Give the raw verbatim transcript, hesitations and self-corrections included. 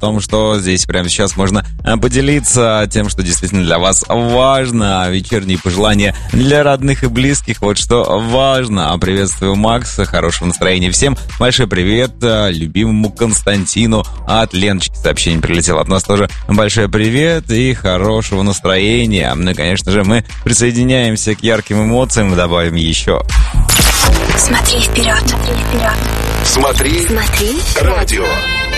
том, что здесь прямо сейчас можно поделиться тем, что действительно для вас важно. Вечерние пожелания для родных и близких, вот что важно. Приветствую Макса, хорошего настроения всем. Большой привет любимому Константину. От Леночки сообщение прилетело от нас тоже. Большой привет и хорошего настроения. Ну и, конечно же, мы присоединяемся к ярким эмоциям и добавим еще. Смотри вперед, смотри вперед. Смотри, Смотри, радио.